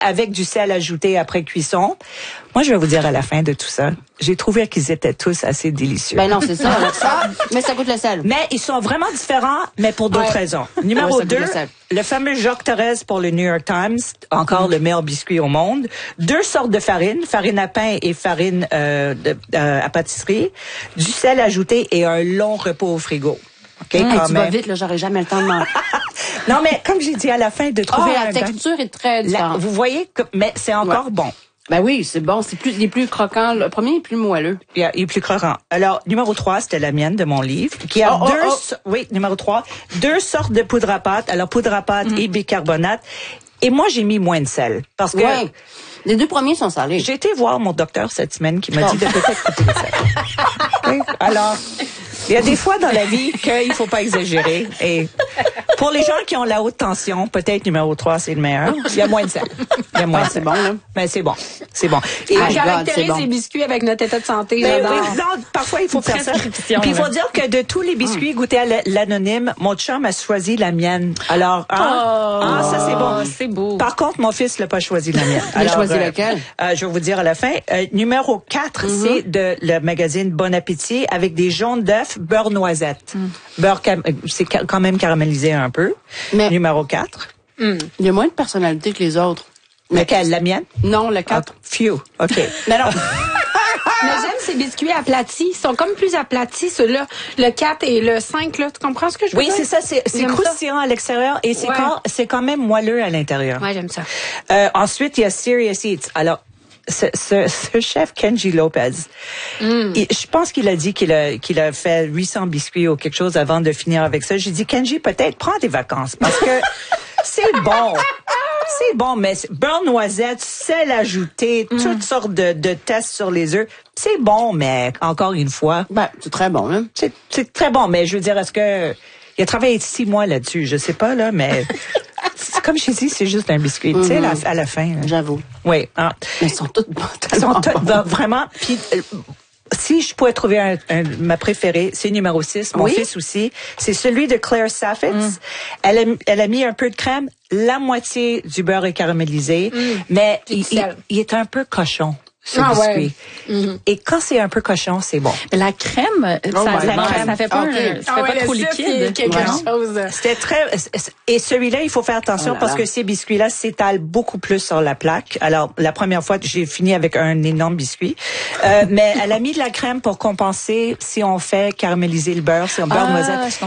avec du sel ajouté après cuisson. Moi, je vais vous dire à la fin de tout ça, j'ai trouvé qu'ils étaient tous assez délicieux. Ben non, c'est ça. Mais ça goûte le sel. Mais ils sont vraiment différents, mais pour d'autres raisons. Numéro 2, le fameux Jacques Thérèse pour le New York Times, encore le meilleur biscuit au monde. 2 sortes de farine, farine à pain et farine à pâtisserie, du sel ajouté et un long repos au frigo. Okay, tu vas vite, là, j'aurais jamais le temps de manger. Non, mais comme j'ai dit à la fin, de trouver la texture est très différente. Vous voyez, mais c'est encore bon. Ben oui, c'est bon. Il est plus croquant. Le premier est plus moelleux. Il est plus croquant. Alors, numéro 3, c'était la mienne de mon livre, qui a oui, numéro 3, 2 sortes de poudre à pâte. Alors, poudre à pâte et bicarbonate. Et moi, j'ai mis moins de sel. Parce que... Ouais. Les 2 premiers sont salés. J'ai été voir mon docteur cette semaine qui m'a dit de peut-être couper le sel. Okay? Alors... Il y a des fois dans la vie qu'il faut pas exagérer. Et pour les gens qui ont la haute tension, peut-être numéro 3, c'est le meilleur. Il y a moins de sel. Il y a moins de sel. C'est bon, là. Mais c'est bon. C'est bon. Et on caractérise les biscuits avec notre état de santé. Ben oui, non, parfois, il faut faire ça. Puis il faut dire que de tous les biscuits goûtés à l'anonyme, mon chum a choisi la mienne. Alors, ça, c'est bon. C'est beau. Par contre, mon fils l'a pas choisi la mienne. Il a choisi laquelle? Je vais vous dire à la fin. Numéro 4, c'est de le magazine Bon Appétit avec des jaunes d'œufs, beurre noisette. Beurre, c'est quand même caramélisé un peu. Mais numéro 4. Il y a moins de personnalité que les autres. Lequel? La mienne? Non, le 4. Phew. OK. Mais non. Mais j'aime ces biscuits aplatis. Ils sont comme plus aplatis, ceux-là. Le 4 et le 5, là. Tu comprends ce que je veux dire? Oui, c'est ça. C'est croustillant à l'extérieur et c'est quand même moelleux à l'intérieur. Ouais, j'aime ça. Ensuite, il y a Serious Eats. Alors, ce chef Kenji Lopez, je pense qu'il a dit qu'il a fait 800 biscuits ou quelque chose avant de finir avec ça. J'ai dit, Kenji, peut-être prends des vacances parce que c'est bon. C'est bon, mais beurre noisette, sel ajouté, toutes sortes de tests sur les œufs. C'est bon, mais encore une fois... Ben, c'est très bon, hein? C'est très bon, mais je veux dire, est-ce que... Il a travaillé 6 mois là-dessus, je sais pas, là, mais... Comme je dis, c'est juste un biscuit, tu sais, à la fin. Là. J'avoue. Oui. Mais ils sont toutes bonnes. Ils sont toutes bonnes, vraiment. Puis, si je pouvais trouver ma préférée, c'est numéro 6, mon fils aussi. C'est celui de Claire Saffitz. Elle a mis un peu de crème, la moitié du beurre est caramélisé, mais il est un peu cochon. Ce biscuit. Ouais. Et quand c'est un peu cochon, c'est bon. La crème, ça fait pas, pas trop liquide. C'était très, et celui-là, il faut faire attention parce que ces biscuits-là s'étalent beaucoup plus sur la plaque. Alors, la première fois, j'ai fini avec un énorme biscuit. Mais elle a mis de la crème pour compenser si on fait caraméliser le beurre, si on beurre noisette,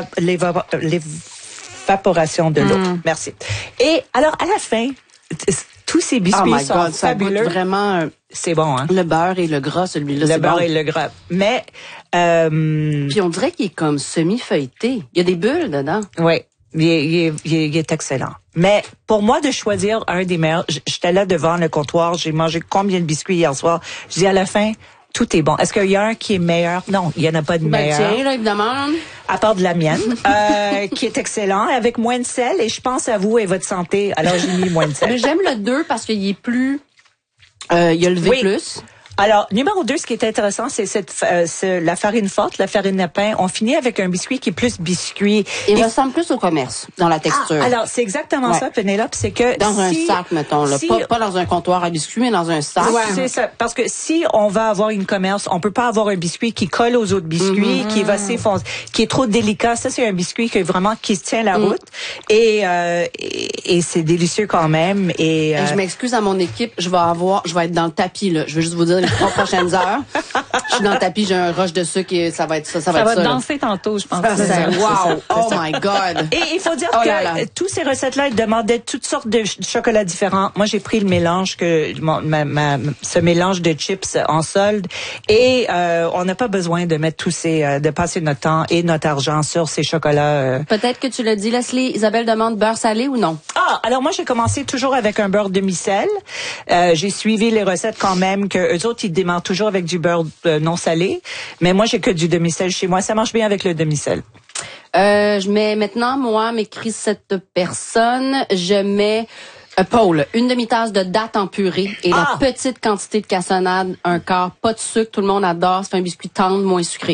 l'évaporation de l'eau. Merci. Et alors, à la fin, tous ces biscuits sont fabuleux. Ça goûte vraiment... C'est bon, hein? Le beurre et le gras, celui-là, c'est bon. Le beurre et le gras. Mais... Puis on dirait qu'il est comme semi-feuilleté. Il y a des bulles dedans. Oui, il est excellent. Mais pour moi, de choisir un des meilleurs, j'étais là devant le comptoir, j'ai mangé combien de biscuits hier soir. Je dis à la fin... Tout est bon. Est-ce qu'il y a un qui est meilleur? Non, il n'y en a pas de meilleur. Tiens, là, évidemment. À part de la mienne, qui est excellent, avec moins de sel. Et je pense à vous et votre santé. Alors, j'ai mis moins de sel. Mais j'aime le 2 parce qu'il est plus... il a levé plus. Alors, numéro 2, ce qui est intéressant, c'est la farine forte, la farine à pain. On finit avec un biscuit qui est plus biscuit. Il ressemble plus au commerce, dans la texture. Alors, c'est exactement ça, Pénélope, c'est que... Dans un sac, mettons, là. Pas dans un comptoir à biscuits, mais dans un sac. Ouais, c'est ça. Parce que si on va avoir une commerce, on peut pas avoir un biscuit qui colle aux autres biscuits, qui va s'effoncer, qui est trop délicat. Ça, c'est un biscuit qui se tient la route. Et c'est délicieux quand même. Et je m'excuse à mon équipe, je vais être dans le tapis, là. Je veux juste vous dire, les 3 prochaines heures, je suis dans le tapis, j'ai un rush de sucre et ça va être ça. Ça va danser tantôt, je pense. Wow! Oh my God! Et il faut dire que tous ces recettes-là, ils demandaient toutes sortes de chocolats différents. Moi, j'ai pris le mélange ce mélange de chips en solde et on n'a pas besoin de mettre de passer notre temps et notre argent sur ces chocolats. Peut-être que tu l'as dit, Leslie. Isabelle demande beurre salé ou non? Alors moi, j'ai commencé toujours avec un beurre demi-sel. J'ai suivi les recettes quand même que eux autres, ils démarrent toujours avec du beurre non salé. Mais moi, j'ai que du demi-sel chez moi. Ça marche bien avec le demi-sel. Je mets maintenant, moi, m'écrit cette personne, je mets... Paul, une demi-tasse de dattes en purée et la petite quantité de cassonade, un quart, pas de sucre, tout le monde adore. C'est un biscuit tendre, moins sucré.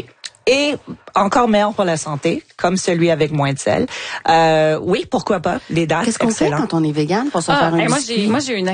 et encore meilleur pour la santé, comme celui avec moins de sel. Oui, pourquoi pas? Les dattes, Qu'est-ce qu'on fait excellent. quand on est végane pour se faire un moi, biscuit? j'ai une